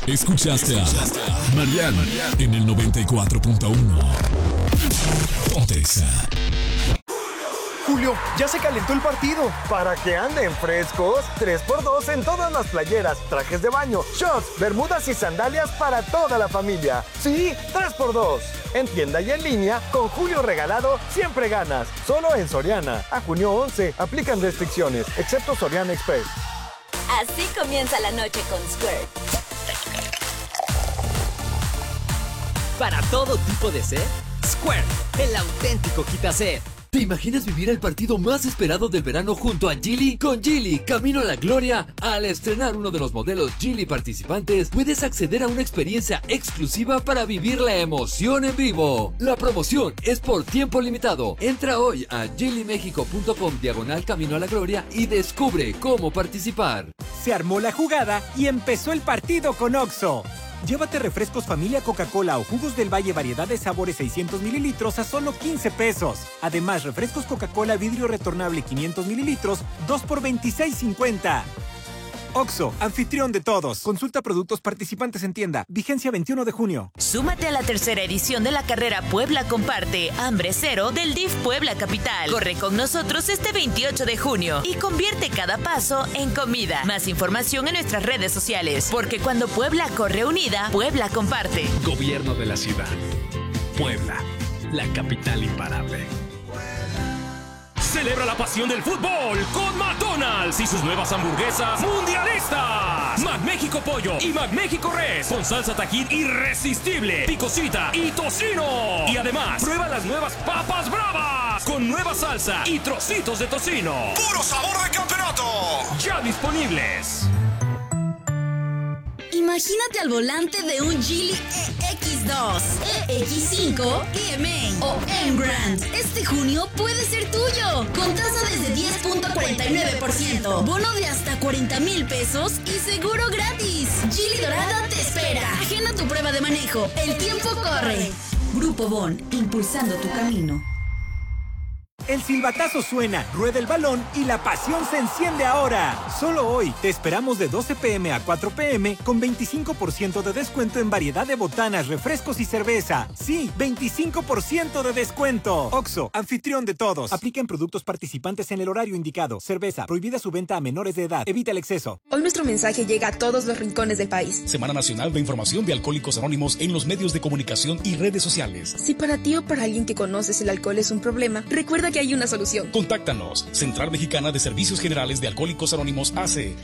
Escuchaste a Mariana en el 94.1. Ponte Exa. Julio, ya se calentó el partido. Para que anden frescos, 3x2 en todas las playeras, trajes de baño, shorts, bermudas y sandalias para toda la familia. Sí, 3x2. En tienda y en línea, con Julio regalado, siempre ganas. Solo en Soriana. A junio 11, aplican restricciones, excepto Soriana Express. Así comienza la noche con Squirt. Para todo tipo de sed, Squirt, el auténtico quitased. ¿Te imaginas vivir el partido más esperado del verano junto a Geely? Con Geely, camino a la gloria. Al estrenar uno de los modelos Geely participantes, puedes acceder a una experiencia exclusiva para vivir la emoción en vivo. La promoción es por tiempo limitado. Entra hoy a geelymexico.com/camino a la gloria y descubre cómo participar. Se armó la jugada y empezó el partido con Oxxo. Llévate refrescos familia Coca-Cola o jugos del Valle variedad de sabores 600 mililitros a solo 15 pesos. Además, refrescos Coca-Cola vidrio retornable 500 mililitros, 2 por 26.50. Oxxo, anfitrión de todos. Consulta productos participantes en tienda. Vigencia 21 de junio. Súmate a la tercera edición de la carrera Puebla Comparte, Hambre Cero del DIF Puebla Capital. Corre con nosotros este 28 de junio y convierte cada paso en comida. Más información en nuestras redes sociales, porque cuando Puebla corre unida, Puebla comparte. Gobierno de la ciudad. Puebla, la capital imparable. Celebra la pasión del fútbol con McDonald's y sus nuevas hamburguesas mundialistas. McMéxico Pollo y McMéxico Res con salsa Tajín irresistible, picosita y tocino. Y además, prueba las nuevas papas bravas con nueva salsa y trocitos de tocino. ¡Puro sabor de campeonato! Ya disponibles. Imagínate al volante de un Geely EX2, EX5, E-Main o M-Grand. Este junio puede ser tuyo. Con tasa desde 10.49%, bono de hasta 40,000 pesos y seguro gratis. Geely Dorada te espera. Agenda tu prueba de manejo. El tiempo corre. Grupo Bon, impulsando tu camino. El silbatazo suena, rueda el balón y la pasión se enciende ahora. Solo hoy te esperamos de 12 p.m. a 4 p.m. con 25% de descuento en variedad de botanas, refrescos y cerveza. Sí, 25% de descuento. Oxxo, anfitrión de todos. Aplica en productos participantes en el horario indicado. Cerveza, prohibida su venta a menores de edad. Evita el exceso. Hoy nuestro mensaje llega a todos los rincones del país. Semana Nacional de Información de Alcohólicos Anónimos en los medios de comunicación y redes sociales. Si para ti o para alguien que conoces el alcohol es un problema, recuerda que hay una solución. Contáctanos. Central Mexicana de Servicios Generales de Alcohólicos Anónimos AC.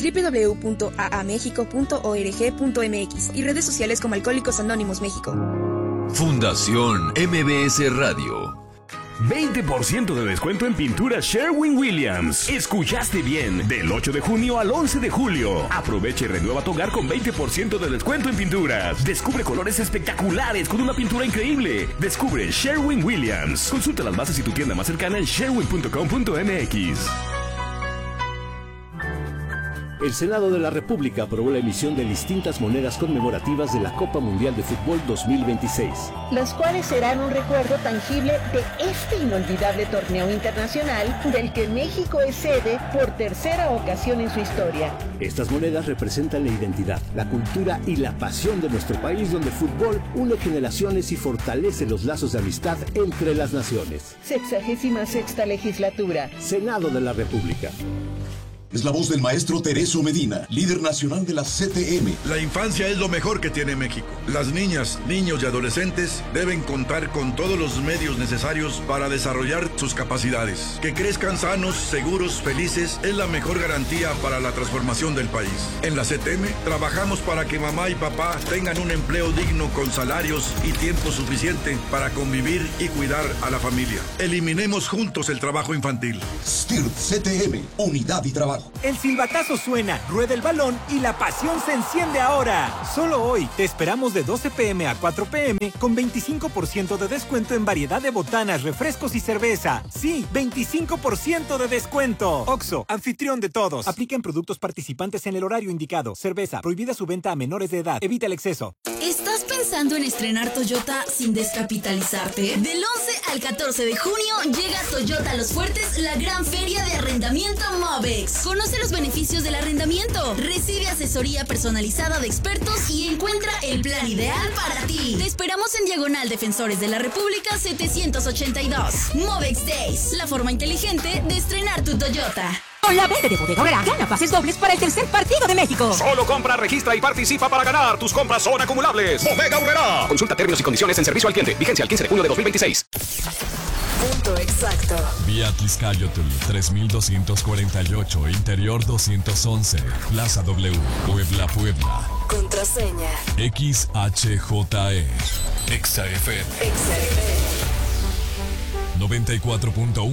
www.aamexico.org.mx y redes sociales como Alcohólicos Anónimos México. Fundación MBS Radio. 20% de descuento en pintura Sherwin-Williams. Escuchaste bien. Del 8 de junio al 11 de julio. Aprovecha y renueva tu hogar con 20% de descuento en pinturas. Descubre colores espectaculares con una pintura increíble. Descubre Sherwin-Williams. Consulta las bases y tu tienda más cercana en sherwin.com.mx. El Senado de la República aprobó la emisión de distintas monedas conmemorativas de la Copa Mundial de Fútbol 2026. Las cuales serán un recuerdo tangible de este inolvidable torneo internacional del que México es sede por tercera ocasión en su historia. Estas monedas representan la identidad, la cultura y la pasión de nuestro país, donde el fútbol une generaciones y fortalece los lazos de amistad entre las naciones. 66ª legislatura. Senado de la República. Es la voz del maestro Tereso Medina, líder nacional de la CTM. La infancia es lo mejor que tiene México. Las niñas, niños y adolescentes deben contar con todos los medios necesarios para desarrollar sus capacidades. Que crezcan sanos, seguros, felices es la mejor garantía para la transformación del país. En la CTM trabajamos para que mamá y papá tengan un empleo digno con salarios y tiempo suficiente para convivir y cuidar a la familia. Eliminemos juntos el trabajo infantil. STIRT CTM, unidad y trabajo. El silbatazo suena, rueda el balón y la pasión se enciende ahora. Solo hoy te esperamos de 12 p.m. a 4 p.m. con 25% de descuento en variedad de botanas, refrescos y cerveza. Sí, 25% de descuento. Oxxo, anfitrión de todos. Aplica en productos participantes en el horario indicado. Cerveza, prohibida su venta a menores de edad. Evita el exceso. ¿Estás pensando en estrenar Toyota sin descapitalizarte? Del 11 al 14 de junio llega Toyota Los Fuertes, la gran feria de arrendamiento Movex. Conoce los beneficios del arrendamiento, recibe asesoría personalizada de expertos y encuentra el plan ideal para ti. Te esperamos en Diagonal Defensores de la República 782. Movex Days, la forma inteligente de estrenar tu Toyota. Con la venta de Bodega Aurrera, gana pases dobles para el tercer partido de México. Solo compra, registra y participa para ganar. Tus compras son acumulables. Bodega Aurrera. Consulta términos y condiciones en servicio al cliente. Vigencia al 15 de junio de 2026. Punto exacto. Vía Tliscayotl 3248, Interior 211, Plaza W, Puebla. Contraseña XHJE. XFM 94.1.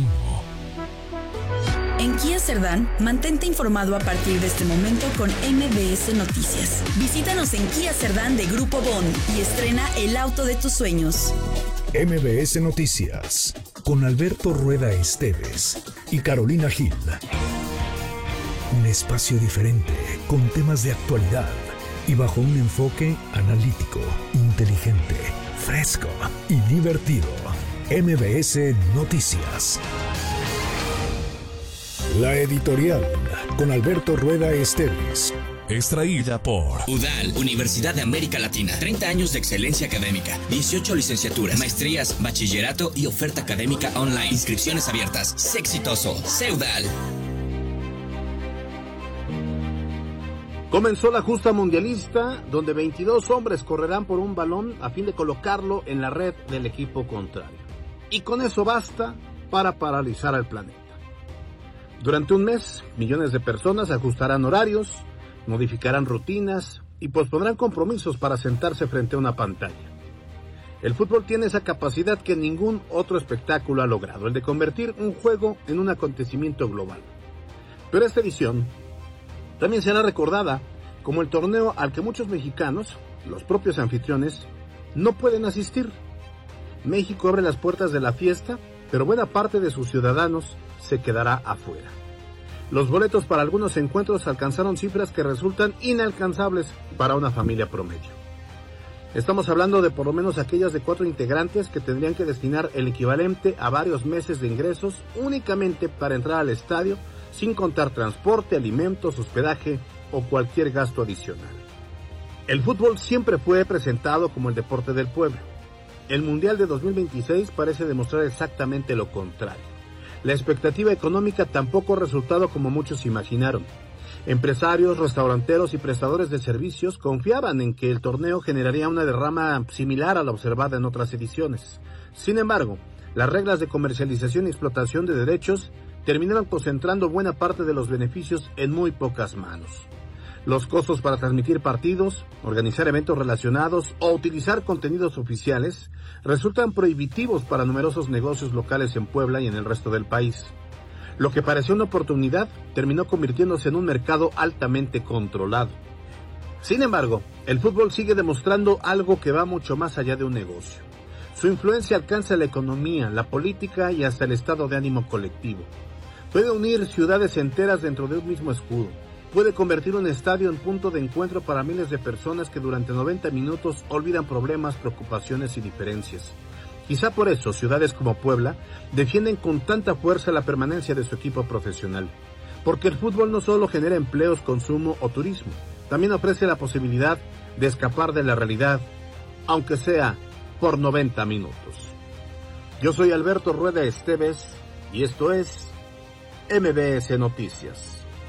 En Kia Cerdán, mantente informado a partir de este momento con MBS Noticias. Visítanos en Kia Cerdán de Grupo Bond y estrena el auto de tus sueños. MBS Noticias, con Alberto Rueda Esteves y Carolina Gil. Un espacio diferente, con temas de actualidad y bajo un enfoque analítico, inteligente, fresco y divertido. MBS Noticias. La editorial, con Alberto Rueda Esteves. Extraída por UDAL, Universidad de América Latina. 30 años de excelencia académica, 18 licenciaturas, maestrías, bachillerato y oferta académica online. Inscripciones abiertas. Sé exitoso. Sé UDAL. Comenzó la justa mundialista, donde 22 hombres correrán por un balón a fin de colocarlo en la red del equipo contrario. Y con eso basta para paralizar al planeta. Durante un mes, millones de personas ajustarán horarios, modificarán rutinas y pospondrán compromisos para sentarse frente a una pantalla. El fútbol tiene esa capacidad que ningún otro espectáculo ha logrado, el de convertir un juego en un acontecimiento global. Pero esta edición también será recordada como el torneo al que muchos mexicanos, los propios anfitriones, no pueden asistir. México abre las puertas de la fiesta, pero buena parte de sus ciudadanos se quedará afuera. Los boletos para algunos encuentros alcanzaron cifras que resultan inalcanzables para una familia promedio. Estamos hablando de por lo menos aquellas de 4 integrantes que tendrían que destinar el equivalente a varios meses de ingresos únicamente para entrar al estadio, sin contar transporte, alimentos, hospedaje o cualquier gasto adicional. El fútbol siempre fue presentado como el deporte del pueblo. El Mundial de 2026 parece demostrar exactamente lo contrario. La expectativa económica tampoco ha resultado como muchos imaginaron. Empresarios, restauranteros y prestadores de servicios confiaban en que el torneo generaría una derrama similar a la observada en otras ediciones. Sin embargo, las reglas de comercialización y explotación de derechos terminaron concentrando buena parte de los beneficios en muy pocas manos. Los costos para transmitir partidos, organizar eventos relacionados o utilizar contenidos oficiales resultan prohibitivos para numerosos negocios locales en Puebla y en el resto del país. Lo que pareció una oportunidad terminó convirtiéndose en un mercado altamente controlado. Sin embargo, el fútbol sigue demostrando algo que va mucho más allá de un negocio. Su influencia alcanza la economía, la política y hasta el estado de ánimo colectivo. Puede unir ciudades enteras dentro de un mismo escudo. Puede convertir un estadio en punto de encuentro para miles de personas que durante 90 minutos olvidan problemas, preocupaciones y diferencias. Quizá por eso ciudades como Puebla defienden con tanta fuerza la permanencia de su equipo profesional. Porque el fútbol no solo genera empleos, consumo o turismo, también ofrece la posibilidad de escapar de la realidad, aunque sea por 90 minutos. Yo soy Alberto Rueda Esteves y esto es MBS Noticias.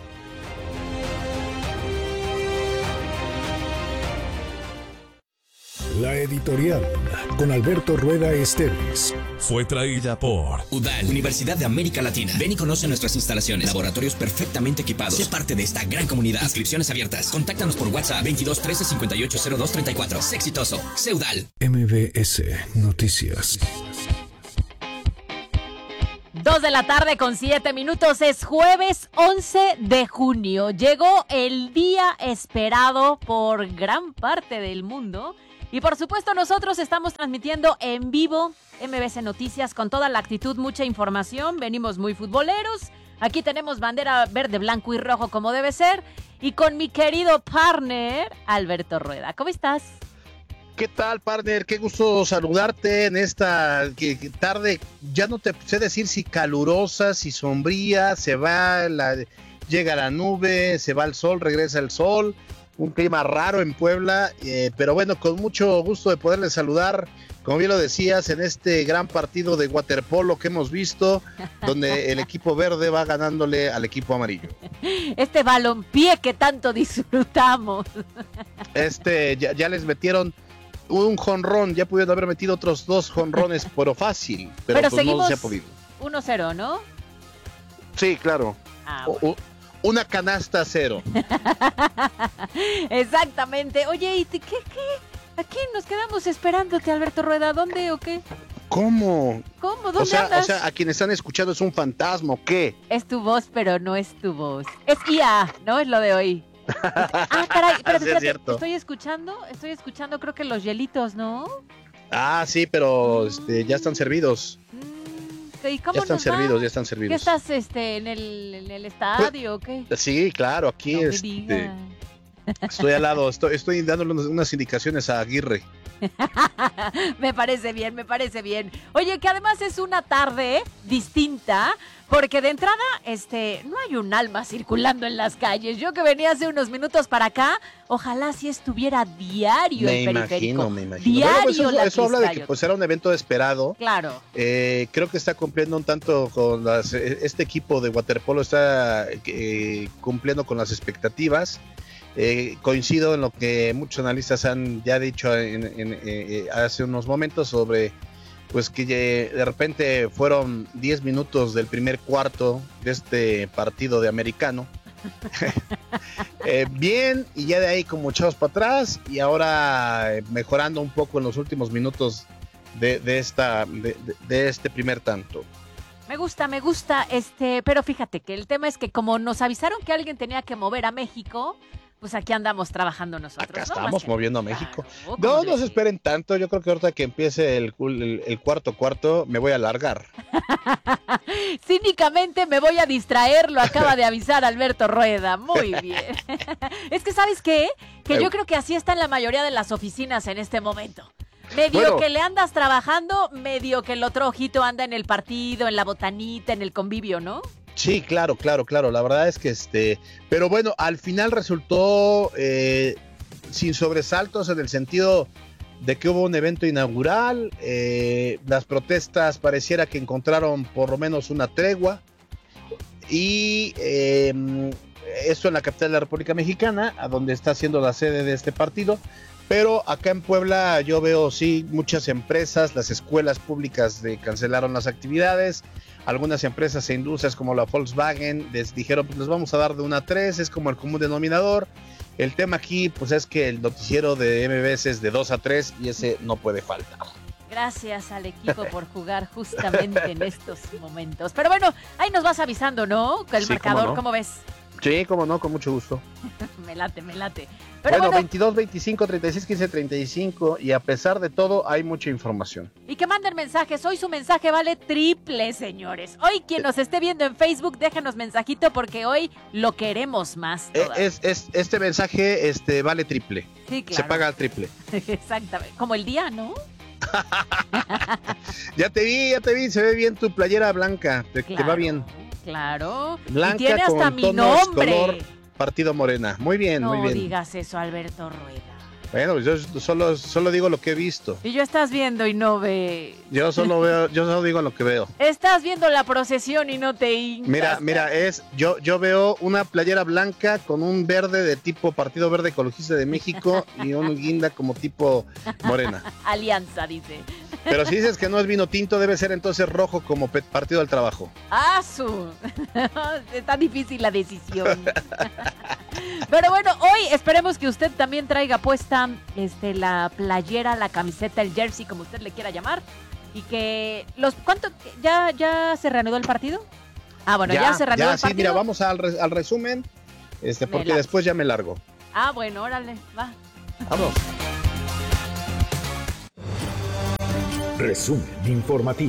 La editorial, con Alberto Rueda Esteves. Fue traída por UDAL, Universidad de América Latina. Ven y conoce nuestras instalaciones, laboratorios perfectamente equipados. Sé parte de esta gran comunidad. Inscripciones abiertas. Contáctanos por WhatsApp 22 13 58 02 34. Sé exitoso. Sé UDAL. MBS Noticias. 2 de la tarde con 7 minutos. Es jueves 11 de junio. Llegó el día esperado por gran parte del mundo. Y por supuesto nosotros estamos transmitiendo en vivo MBS Noticias con toda la actitud, mucha información. Venimos muy futboleros. Aquí tenemos bandera verde, blanco y rojo como debe ser. Y con mi querido partner, Alberto Rueda. ¿Cómo estás? ¿Qué tal, partner? Qué gusto saludarte en esta tarde. Ya no te sé decir si calurosa, si sombría, llega la nube, se va el sol, regresa el sol. Un clima raro en Puebla, pero bueno, con mucho gusto de poderles saludar, como bien lo decías, en este gran partido de waterpolo que hemos visto, donde el equipo verde va ganándole al equipo amarillo. Este balompié que tanto disfrutamos. Ya les metieron un jonrón, ya pudieron haber metido otros 2 jonrones, pero fácil, pero pues seguimos no se ha podido. 1-0, ¿no? Sí, claro. Una canasta 0. Exactamente. Oye, ¿y qué? Aquí nos quedamos esperándote, Alberto Rueda. ¿Dónde o qué? ¿Cómo? ¿Dónde andas? O sea, a quienes están escuchando es un fantasma, ¿o qué? Es tu voz, pero no es tu voz. Es IA, ¿no? Es lo de hoy. Caray, espérate. Cierto. Estoy escuchando creo que los hielitos, ¿no? Sí, pero ya están servidos. ¿Y cómo ya están servidos. ¿Qué estás en el estadio o qué? Sí, claro, aquí estoy al lado, estoy dándole unas indicaciones a Aguirre. Me parece bien. Oye, que además es una tarde distinta, porque de entrada, no hay un alma circulando en las calles. Yo que venía hace unos minutos para acá, ojalá si estuviera diario el periférico. Me imagino. Diario bueno, eso habla de que pues era un evento esperado. Claro. Creo que está cumpliendo un tanto con este equipo de waterpolo está cumpliendo con las expectativas. Coincido en lo que muchos analistas han ya dicho hace unos momentos sobre pues que de repente fueron 10 minutos del primer cuarto de este partido de americano. Bien, y ya de ahí como echados para atrás y ahora mejorando un poco en los últimos minutos de este primer tanto. Me gusta, pero fíjate que el tema es que como nos avisaron que alguien tenía que mover a México, pues aquí andamos trabajando nosotros. Acá estamos moviendo a México. No nos esperen tanto, yo creo que ahorita que empiece el cuarto me voy a largar. Cínicamente me voy a distraer, lo acaba de avisar Alberto Rueda. Muy bien. Es que ¿sabes qué? Que yo creo que así está en la mayoría de las oficinas en este momento. Medio que le andas trabajando, medio que el otro ojito anda en el partido, en la botanita, en el convivio, ¿no? Sí, claro. La verdad es que pero bueno, al final resultó sin sobresaltos en el sentido de que hubo un evento inaugural. Las protestas pareciera que encontraron por lo menos una tregua. Y esto en la capital de la República Mexicana, a donde está siendo la sede de este partido. Pero acá en Puebla yo veo muchas empresas, las escuelas públicas cancelaron las actividades, algunas empresas e industrias como la Volkswagen les dijeron pues les vamos a dar de 1 a 3, es como el común denominador. El tema aquí pues es que el noticiero de MBS es de 2 a 3 y ese no puede faltar. Gracias al equipo por jugar justamente en estos momentos. Pero bueno, ahí nos vas avisando, ¿no? El marcador, ¿cómo ves? Sí, cómo no, con mucho gusto. Me late. Pero bueno, 22, 25, 36, 15, 35 y a pesar de todo hay mucha información. Y que manden mensajes, hoy su mensaje vale triple, señores. Hoy quien nos esté viendo en Facebook, déjenos mensajito porque hoy lo queremos más. Este mensaje vale triple. Sí, claro. Se paga al triple. Exactamente, como el día, ¿no? Ya te vi, se ve bien tu playera blanca, te va bien. Claro, blanca y tiene hasta mi nombre. Color Partido Morena, muy bien, muy bien. No digas eso, Alberto Rueda. Bueno, yo solo digo lo que he visto. Y yo estás viendo y no ve. Yo solo digo lo que veo. Estás viendo la procesión y no te hincas. Mira, yo veo una playera blanca con un verde de tipo Partido Verde Ecologista de México y un guinda como tipo Morena. Alianza, dice. Pero si dices que no es vino tinto, debe ser entonces rojo como Partido del Trabajo. Está difícil la decisión. Pero bueno, hoy esperemos que usted también traiga puesta la playera, la camiseta, el jersey, como usted le quiera llamar. Y que ¿ya se reanudó el partido? Bueno, ya se reanudó el partido. Sí, mira, vamos al resumen, porque después ya me largo. Bueno, órale, va. Vamos. Resumen informativo.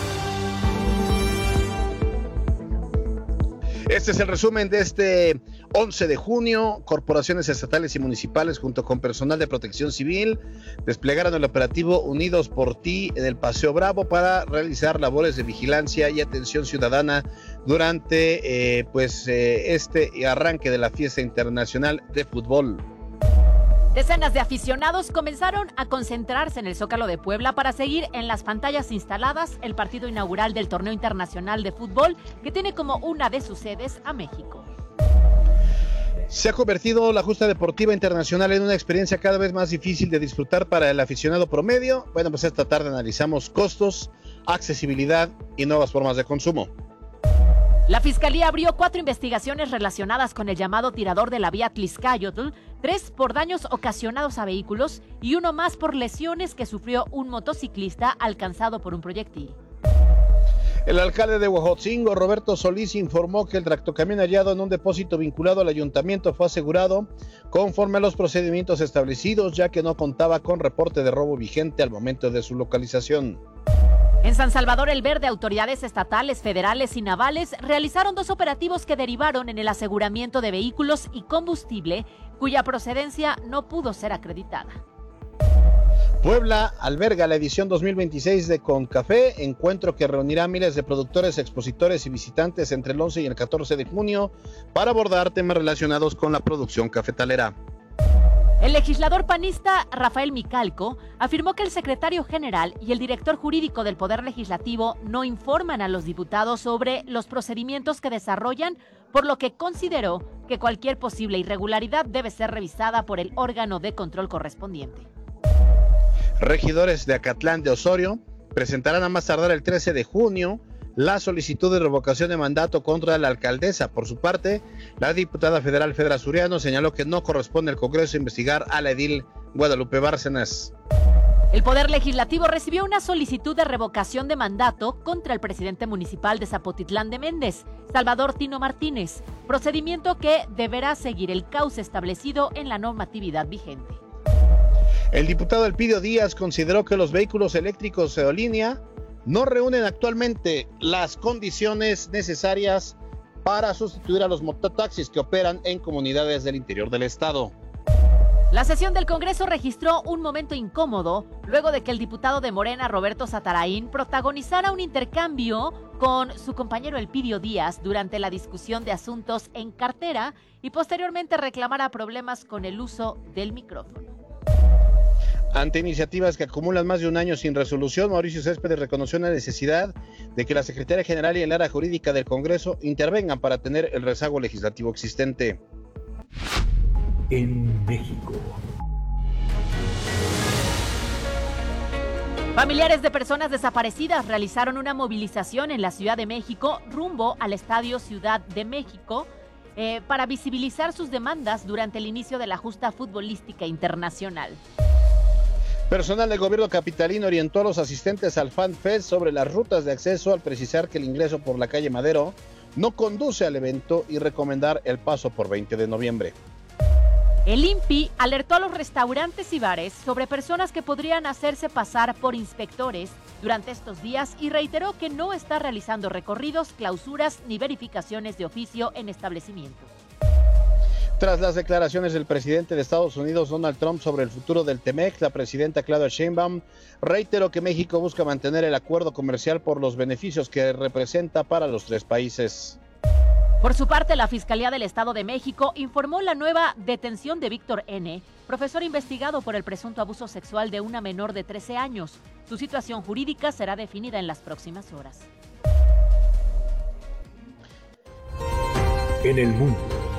Este es el resumen de este 11 de junio, corporaciones estatales y municipales junto con personal de protección civil desplegaron el operativo Unidos por Ti en el Paseo Bravo para realizar labores de vigilancia y atención ciudadana durante este arranque de la fiesta internacional de fútbol. Decenas de aficionados comenzaron a concentrarse en el Zócalo de Puebla para seguir en las pantallas instaladas el partido inaugural del Torneo Internacional de Fútbol, que tiene como una de sus sedes a México. Se ha convertido la justa deportiva internacional en una experiencia cada vez más difícil de disfrutar para el aficionado promedio. Bueno, pues esta tarde analizamos costos, accesibilidad y nuevas formas de consumo. La Fiscalía abrió 4 investigaciones relacionadas con el llamado tirador de la vía Tlixcayotl, 3 por daños ocasionados a vehículos y 1 más por lesiones que sufrió un motociclista alcanzado por un proyectil. El alcalde de Huejotzingo, Roberto Solís, informó que el tractocamión hallado en un depósito vinculado al ayuntamiento fue asegurado conforme a los procedimientos establecidos, ya que no contaba con reporte de robo vigente al momento de su localización. En San Salvador el Verde, autoridades estatales, federales y navales realizaron 2 operativos que derivaron en el aseguramiento de vehículos y combustible, cuya procedencia no pudo ser acreditada. Puebla alberga la edición 2026 de Concafé, encuentro que reunirá miles de productores, expositores y visitantes entre el 11 y el 14 de junio para abordar temas relacionados con la producción cafetalera. El legislador panista Rafael Micalco afirmó que el secretario general y el director jurídico del Poder Legislativo no informan a los diputados sobre los procedimientos que desarrollan, por lo que consideró que cualquier posible irregularidad debe ser revisada por el órgano de control correspondiente. Regidores de Acatlán de Osorio presentarán a más tardar el 13 de junio la solicitud de revocación de mandato contra la alcaldesa. Por su parte, la diputada federal Fedra Suriano señaló que no corresponde al Congreso investigar a la edil Guadalupe Bárcenas. El Poder Legislativo recibió una solicitud de revocación de mandato contra el presidente municipal de Zapotitlán de Méndez, Salvador Tino Martínez, procedimiento que deberá seguir el cauce establecido en la normatividad vigente. El diputado Elpidio Díaz consideró que los vehículos eléctricos de línea no reúnen actualmente las condiciones necesarias para sustituir a los mototaxis que operan en comunidades del interior del estado. La sesión del Congreso registró un momento incómodo luego de que el diputado de Morena, Roberto Satarain, protagonizara un intercambio con su compañero Elpidio Díaz durante la discusión de asuntos en cartera y posteriormente reclamara problemas con el uso del micrófono. Ante iniciativas que acumulan más de un año sin resolución, Mauricio Céspedes reconoció la necesidad de que la Secretaría General y el área jurídica del Congreso intervengan para tener el rezago legislativo existente. En México. Familiares de personas desaparecidas realizaron una movilización en la Ciudad de México rumbo al Estadio Ciudad de México para visibilizar sus demandas durante el inicio de la justa futbolística internacional. Personal del gobierno capitalino orientó a los asistentes al Fan Fest sobre las rutas de acceso al precisar que el ingreso por la calle Madero no conduce al evento y recomendar el paso por 20 de noviembre. El INPI alertó a los restaurantes y bares sobre personas que podrían hacerse pasar por inspectores durante estos días y reiteró que no está realizando recorridos, clausuras ni verificaciones de oficio en establecimientos. Tras las declaraciones del presidente de Estados Unidos, Donald Trump, sobre el futuro del TEMEC, la presidenta Claudia Sheinbaum reiteró que México busca mantener el acuerdo comercial por los beneficios que representa para los 3 países. Por su parte, la Fiscalía del Estado de México informó la nueva detención de Víctor N., profesor investigado por el presunto abuso sexual de una menor de 13 años. Su situación jurídica será definida en las próximas horas. En el mundo.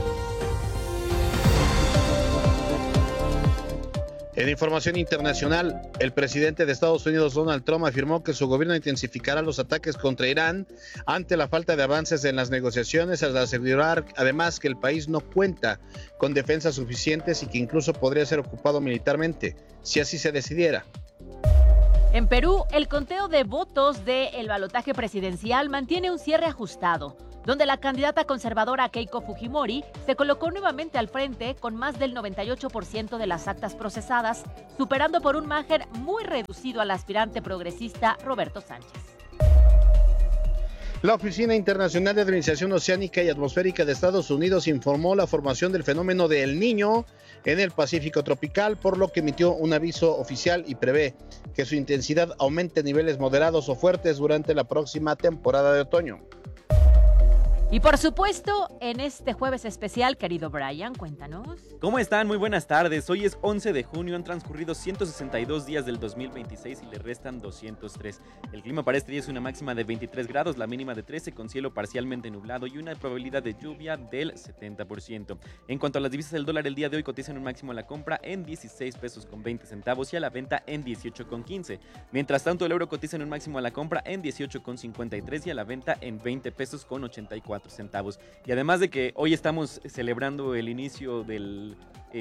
En información internacional, el presidente de Estados Unidos, Donald Trump, afirmó que su gobierno intensificará los ataques contra Irán ante la falta de avances en las negociaciones, al asegurar además que el país no cuenta con defensas suficientes y que incluso podría ser ocupado militarmente, si así se decidiera. En Perú, el conteo de votos del balotaje presidencial mantiene un cierre ajustado, donde la candidata conservadora Keiko Fujimori se colocó nuevamente al frente con más del 98% de las actas procesadas, superando por un margen muy reducido al aspirante progresista Roberto Sánchez. La Oficina Internacional de Administración Oceánica y Atmosférica de Estados Unidos informó la formación del fenómeno de El Niño en el Pacífico tropical, por lo que emitió un aviso oficial y prevé que su intensidad aumente a niveles moderados o fuertes durante la próxima temporada de otoño. Y por supuesto, en este jueves especial, querido Brian, cuéntanos. ¿Cómo están? Muy buenas tardes. Hoy es 11 de junio, han transcurrido 162 días del 2026 y le restan 203. El clima para este día es una máxima de 23 grados, la mínima de 13, con cielo parcialmente nublado y una probabilidad de lluvia del 70%. En cuanto a las divisas del dólar, el día de hoy cotizan un máximo a la compra en 16 pesos con 20 centavos y a la venta en 18 con 15. Mientras tanto, el euro cotiza en un máximo a la compra en 18 con 53 y a la venta en 20 pesos con 84 centavos. Y además de que hoy estamos celebrando el inicio del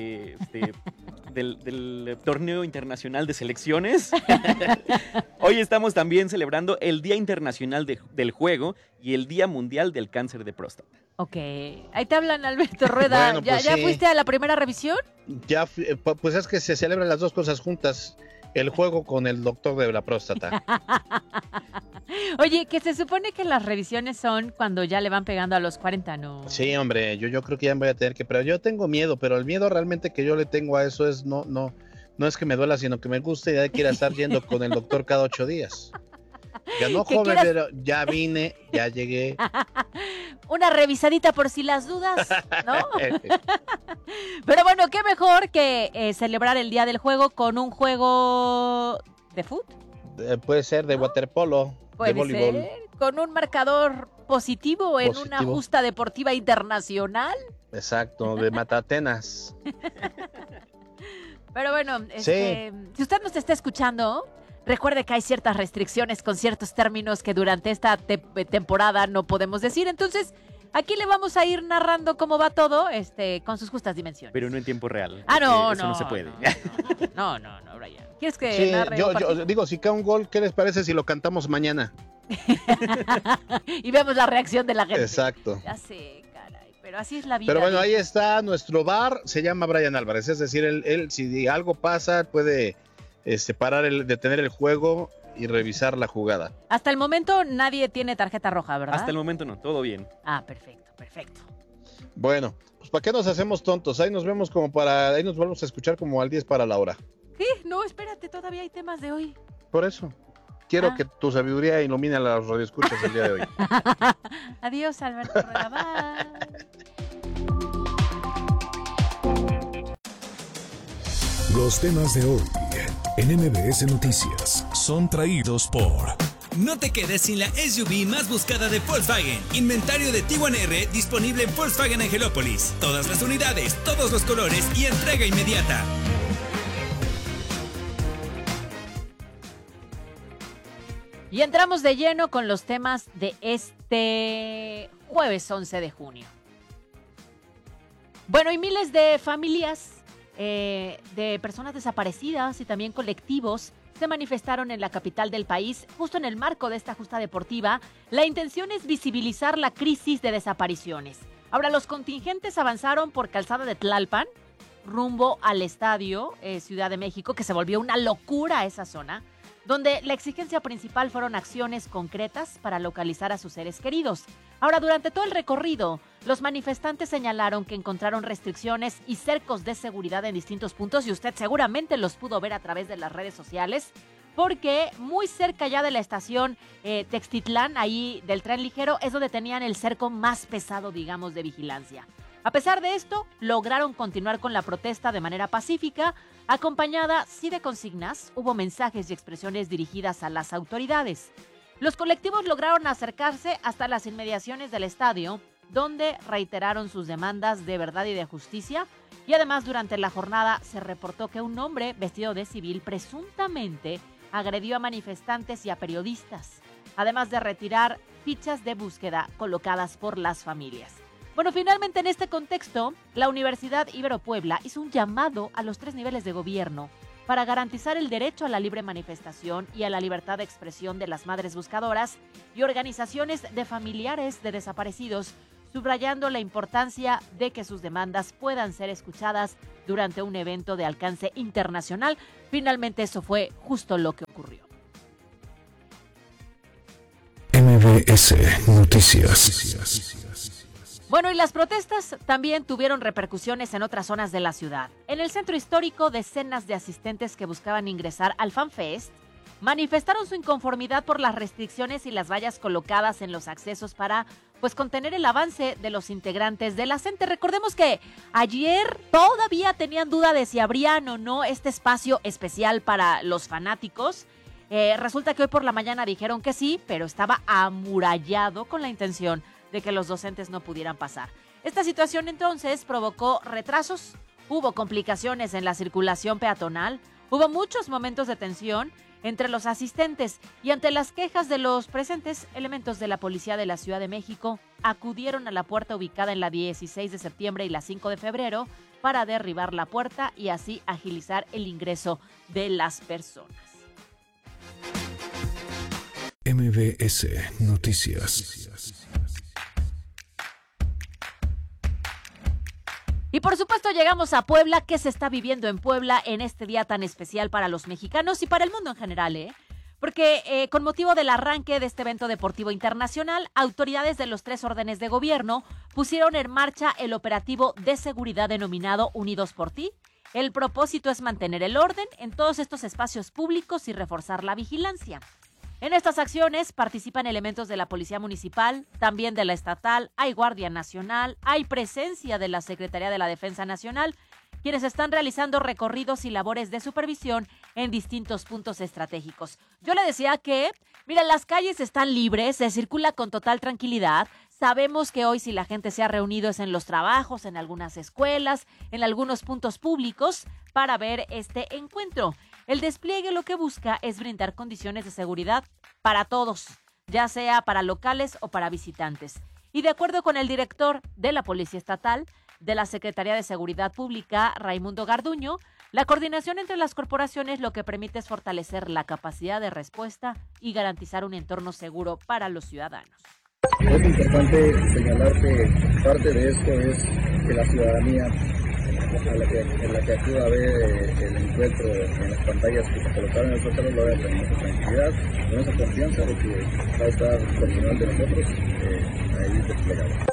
torneo internacional de selecciones, hoy estamos también celebrando el Día Internacional del Juego y el Día Mundial del Cáncer de Próstata. Ok, ahí te hablan, Alberto Rueda. Bueno, pues ¿Ya sí. fuiste a la primera revisión? Ya, pues es que se celebran las dos cosas juntas, el juego con el doctor de la próstata. Oye, que se supone que las revisiones son cuando ya le van pegando a los 40, ¿no? Sí, hombre, yo creo que ya voy a tener que, pero yo tengo miedo, pero el miedo realmente que yo le tengo a eso es no es que me duela, sino que me gusta y ya quiero estar yendo con el doctor cada 8 días. Ya no, joven, pero ya vine, ya llegué. Una revisadita por si las dudas, ¿no? Pero bueno, qué mejor que celebrar el Día del Juego con un juego de fútbol. Puede ser de waterpolo, de voleibol. Ser con un marcador positivo en una justa deportiva internacional. Exacto, de Matatenas. Pero bueno, sí. Si usted nos está escuchando, recuerde que hay ciertas restricciones con ciertos términos que durante esta temporada no podemos decir. Entonces, aquí le vamos a ir narrando cómo va todo, con sus justas dimensiones. Pero no en tiempo real. Eso no se puede. No, Brian. ¿Quieres que narre? Yo digo, si cae un gol, ¿qué les parece si lo cantamos mañana? Y vemos la reacción de la gente. Exacto. Ya sé, caray, pero así es la vida. Pero bueno, ahí está nuestro VAR, se llama Brian Álvarez, es decir, él si algo pasa puede detener el juego y revisar la jugada. Hasta el momento nadie tiene tarjeta roja, ¿verdad? Hasta el momento no, todo bien. Ah, perfecto. Bueno, pues ¿para qué nos hacemos tontos? Ahí nos vemos ahí nos vamos a escuchar como al 10 para la hora. ¿Qué? No, espérate, todavía hay temas de hoy. Por eso. Quiero que tu sabiduría ilumine a los radioescuchas el día de hoy. Adiós, Alberto Rueda. Los temas de hoy en MBS Noticias son traídos por... No te quedes sin la SUV más buscada de Volkswagen. Inventario de Tiguan R disponible en Volkswagen Angelópolis. Todas las unidades, todos los colores y entrega inmediata. Y entramos de lleno con los temas de este jueves 11 de junio. Bueno, y miles de familias de personas desaparecidas y también colectivos se manifestaron en la capital del país justo en el marco de esta justa deportiva. La intención es visibilizar la crisis de desapariciones. Ahora, los contingentes avanzaron por Calzada de Tlalpan, rumbo al estadio Ciudad de México, que se volvió una locura esa zona, donde la exigencia principal fueron acciones concretas para localizar a sus seres queridos. Ahora, durante todo el recorrido, los manifestantes señalaron que encontraron restricciones y cercos de seguridad en distintos puntos, y usted seguramente los pudo ver a través de las redes sociales, porque muy cerca ya de la estación Textitlán, ahí del tren ligero, es donde tenían el cerco más pesado, digamos, de vigilancia. A pesar de esto, lograron continuar con la protesta de manera pacífica, acompañada sí de consignas. Hubo mensajes y expresiones dirigidas a las autoridades. Los colectivos lograron acercarse hasta las inmediaciones del estadio, donde reiteraron sus demandas de verdad y de justicia. Y además, durante la jornada se reportó que un hombre vestido de civil presuntamente agredió a manifestantes y a periodistas, además de retirar fichas de búsqueda colocadas por las familias. Bueno, finalmente en este contexto, la Universidad Ibero Puebla hizo un llamado a los 3 niveles de gobierno para garantizar el derecho a la libre manifestación y a la libertad de expresión de las madres buscadoras y organizaciones de familiares de desaparecidos, subrayando la importancia de que sus demandas puedan ser escuchadas durante un evento de alcance internacional. Finalmente eso fue justo lo que ocurrió. MBS Noticias. Bueno, y las protestas también tuvieron repercusiones en otras zonas de la ciudad. En el centro histórico, decenas de asistentes que buscaban ingresar al FanFest manifestaron su inconformidad por las restricciones y las vallas colocadas en los accesos para, contener el avance de los integrantes de la CENTE. Recordemos que ayer todavía tenían duda de si abrían o no este espacio especial para los fanáticos. Resulta que hoy por la mañana dijeron que sí, pero estaba amurallado con la intención de que los docentes no pudieran pasar. Esta situación entonces provocó retrasos, hubo complicaciones en la circulación peatonal, hubo muchos momentos de tensión entre los asistentes y ante las quejas de los presentes, elementos de la Policía de la Ciudad de México acudieron a la puerta ubicada en la 16 de septiembre y la 5 de febrero para derribar la puerta y así agilizar el ingreso de las personas. MBS Noticias. Y por supuesto llegamos a Puebla. ¿Qué se está viviendo en Puebla en este día tan especial para los mexicanos y para el mundo en general? Porque con motivo del arranque de este evento deportivo internacional, autoridades de los 3 órdenes de gobierno pusieron en marcha el operativo de seguridad denominado Unidos por Ti. El propósito es mantener el orden en todos estos espacios públicos y reforzar la vigilancia. En estas acciones participan elementos de la Policía Municipal, también de la Estatal, hay Guardia Nacional, hay presencia de la Secretaría de la Defensa Nacional, quienes están realizando recorridos y labores de supervisión en distintos puntos estratégicos. Yo le decía que, mira, las calles están libres, se circula con total tranquilidad. Sabemos que hoy si la gente se ha reunido es en los trabajos, en algunas escuelas, en algunos puntos públicos para ver este encuentro. El despliegue lo que busca es brindar condiciones de seguridad para todos, ya sea para locales o para visitantes. Y de acuerdo con el director de la Policía Estatal, de la Secretaría de Seguridad Pública, Raimundo Garduño, la coordinación entre las corporaciones lo que permite es fortalecer la capacidad de respuesta y garantizar un entorno seguro para los ciudadanos. Es importante señalar que parte de esto es que la ciudadanía en la que acuda a ver el encuentro en las pantallas que se colocaron en el Zócalo lo haga con mucha tranquilidad, con esa confianza de que va a estar personal de nosotros ahí desplegado.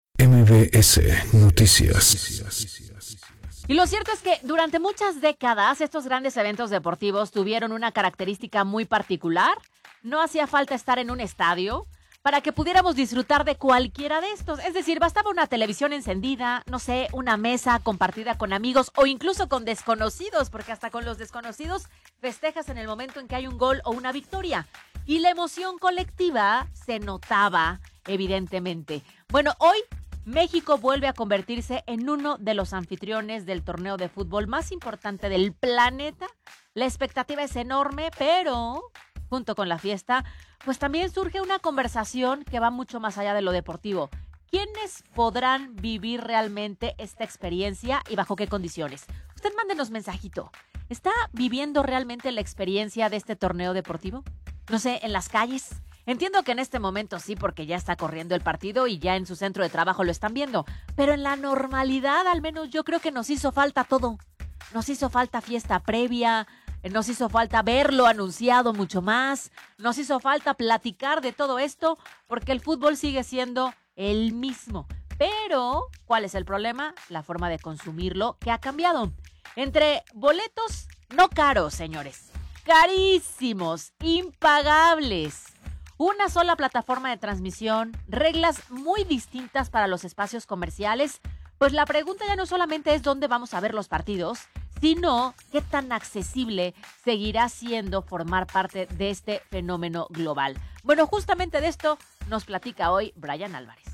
MBS Noticias. Y lo cierto es que durante muchas décadas estos grandes eventos deportivos tuvieron una característica muy particular. No hacía falta estar en un estadio para que pudiéramos disfrutar de cualquiera de estos. Es decir, bastaba una televisión encendida, no sé, una mesa compartida con amigos o incluso con desconocidos, porque hasta con los desconocidos festejas en el momento en que hay un gol o una victoria. Y la emoción colectiva se notaba, evidentemente. Bueno, hoy México vuelve a convertirse en uno de los anfitriones del torneo de fútbol más importante del planeta. La expectativa es enorme, pero junto con la fiesta, pues también surge una conversación que va mucho más allá de lo deportivo. ¿Quiénes podrán vivir realmente esta experiencia y bajo qué condiciones? Usted mándenos mensajito. ¿Está viviendo realmente la experiencia de este torneo deportivo? No sé, en las calles. Entiendo que en este momento sí, porque ya está corriendo el partido y ya en su centro de trabajo lo están viendo. Pero en la normalidad, al menos yo creo que nos hizo falta todo. Nos hizo falta fiesta previa, nos hizo falta verlo anunciado mucho más, nos hizo falta platicar de todo esto, porque el fútbol sigue siendo el mismo. Pero, ¿cuál es el problema? La forma de consumirlo que ha cambiado. Entre boletos no caros, señores, carísimos, impagables, una sola plataforma de transmisión, reglas muy distintas para los espacios comerciales, pues la pregunta ya no solamente es dónde vamos a ver los partidos, sino qué tan accesible seguirá siendo formar parte de este fenómeno global. Bueno, justamente de esto nos platica hoy Brian Álvarez.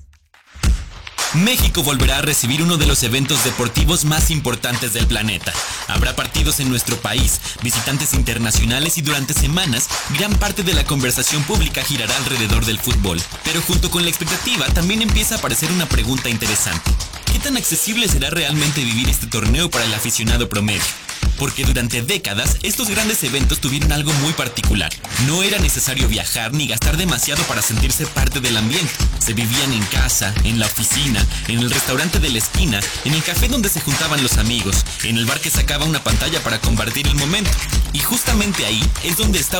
México volverá a recibir uno de los eventos deportivos más importantes del planeta. Habrá partidos en nuestro país, visitantes internacionales y durante semanas, gran parte de la conversación pública girará alrededor del fútbol. Pero junto con la expectativa también empieza a aparecer una pregunta interesante. ¿Qué tan accesible será realmente vivir este torneo para el aficionado promedio? Porque durante décadas estos grandes eventos tuvieron algo muy particular. No era necesario viajar ni gastar demasiado para sentirse parte del ambiente. Se vivían en casa, en la oficina, en el restaurante de la esquina, en el café donde se juntaban los amigos, en el bar que sacaba una pantalla para compartir el momento. Y justamente ahí es donde está